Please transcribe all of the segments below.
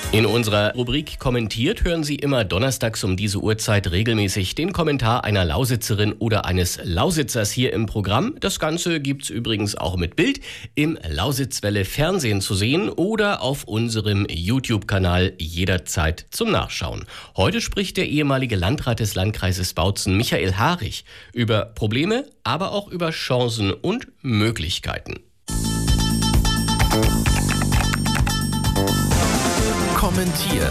In unserer Rubrik Kommentiert hören Sie immer donnerstags um diese Uhrzeit regelmäßig den Kommentar einer Lausitzerin oder eines Lausitzers hier im Programm. Das Ganze gibt's übrigens auch mit Bild im Lausitzwelle Fernsehen zu sehen oder auf unserem YouTube-Kanal jederzeit zum Nachschauen. Heute spricht der ehemalige Landrat des Landkreises Bautzen, Michael Harich, über Probleme, aber auch über Chancen und Möglichkeiten. Kommentiert.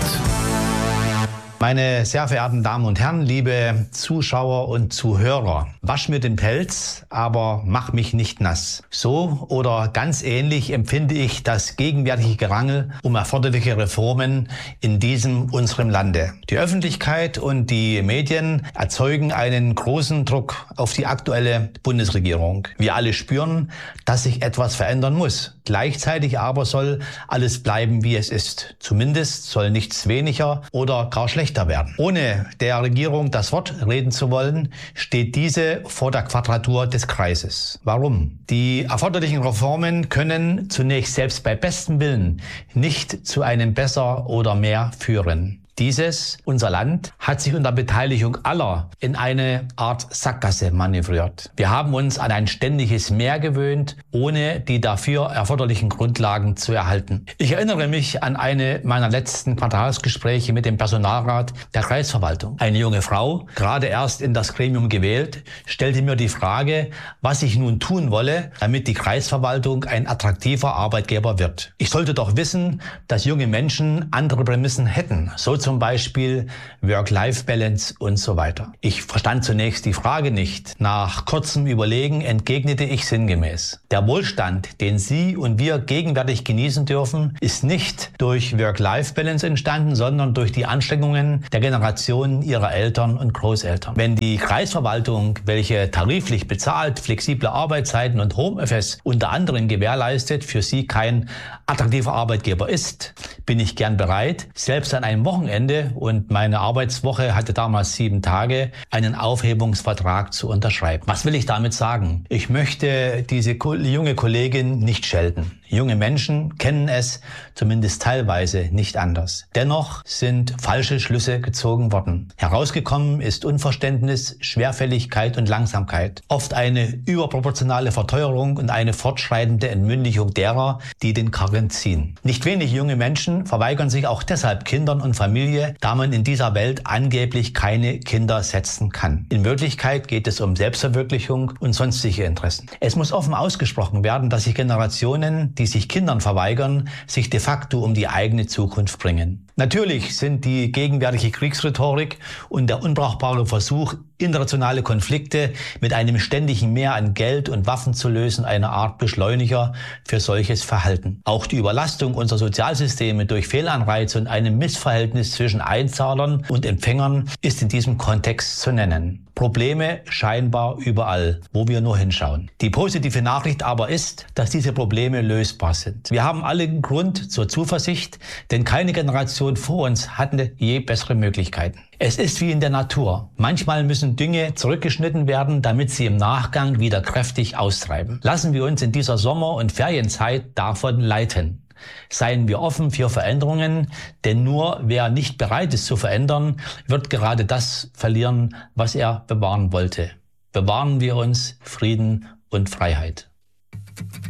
Meine sehr verehrten Damen und Herren, liebe Zuschauer und Zuhörer, wasch mir den Pelz, aber mach mich nicht nass. So oder ganz ähnlich empfinde ich das gegenwärtige Gerangel um erforderliche Reformen in diesem unserem Lande. Die Öffentlichkeit und die Medien erzeugen einen großen Druck auf die aktuelle Bundesregierung. Wir alle spüren, dass sich etwas verändern muss. Gleichzeitig aber soll alles bleiben, wie es ist. Zumindest soll nichts weniger oder gar schlechter werden. Ohne der Regierung das Wort reden zu wollen, steht diese vor der Quadratur des Kreises. Warum? Die erforderlichen Reformen können zunächst selbst bei bestem Willen nicht zu einem Besser oder mehr führen. Unser Land, hat sich unter Beteiligung aller in eine Art Sackgasse manövriert. Wir haben uns an ein ständiges Mehr gewöhnt, ohne die dafür erforderlichen Grundlagen zu erhalten. Ich erinnere mich an eine meiner letzten Quartalsgespräche mit dem Personalrat der Kreisverwaltung. Eine junge Frau, gerade erst in das Gremium gewählt, stellte mir die Frage, was ich nun tun wolle, damit die Kreisverwaltung ein attraktiver Arbeitgeber wird. Ich sollte doch wissen, dass junge Menschen andere Prämissen hätten. So zum Beispiel Work-Life-Balance und so weiter. Ich verstand zunächst die Frage nicht. Nach kurzem Überlegen entgegnete ich sinngemäß: Der Wohlstand, den Sie und wir gegenwärtig genießen dürfen, ist nicht durch Work-Life-Balance entstanden, sondern durch die Anstrengungen der Generationen Ihrer Eltern und Großeltern. Wenn die Kreisverwaltung, welche tariflich bezahlt, flexible Arbeitszeiten und Homeoffice unter anderem gewährleistet, für Sie kein attraktiver Arbeitgeber ist, bin ich gern bereit, selbst an einem Wochenende, und meine Arbeitswoche hatte damals 7 Tage, einen Aufhebungsvertrag zu unterschreiben. Was will ich damit sagen? Ich möchte diese junge Kollegin nicht schelten. Junge Menschen kennen es zumindest teilweise nicht anders. Dennoch sind falsche Schlüsse gezogen worden. Herausgekommen ist Unverständnis, Schwerfälligkeit und Langsamkeit. Oft eine überproportionale Verteuerung und eine fortschreitende Entmündigung derer, die den Karren ziehen. Nicht wenig junge Menschen verweigern sich auch deshalb Kindern und Familie, da man in dieser Welt angeblich keine Kinder setzen kann. In Wirklichkeit geht es um Selbstverwirklichung und sonstige Interessen. Es muss offen ausgesprochen werden, dass sich Generationen, die sich Kindern verweigern, sich de facto um die eigene Zukunft bringen. Natürlich sind die gegenwärtige Kriegsrhetorik und der unbrauchbare Versuch, internationale Konflikte mit einem ständigen Mehr an Geld und Waffen zu lösen, eine Art Beschleuniger für solches Verhalten. Auch die Überlastung unserer Sozialsysteme durch Fehlanreize und einem Missverhältnis zwischen Einzahlern und Empfängern ist in diesem Kontext zu nennen. Probleme scheinbar überall, wo wir nur hinschauen. Die positive Nachricht aber ist, dass diese Probleme lösbar sind. Wir haben alle Grund zur Zuversicht, denn keine Generation vor uns hatte je bessere Möglichkeiten. Es ist wie in der Natur. Manchmal müssen Dinge zurückgeschnitten werden, damit sie im Nachgang wieder kräftig austreiben. Lassen wir uns in dieser Sommer- und Ferienzeit davon leiten. Seien wir offen für Veränderungen, denn nur wer nicht bereit ist zu verändern, wird gerade das verlieren, was er bewahren wollte. Bewahren wir uns Frieden und Freiheit.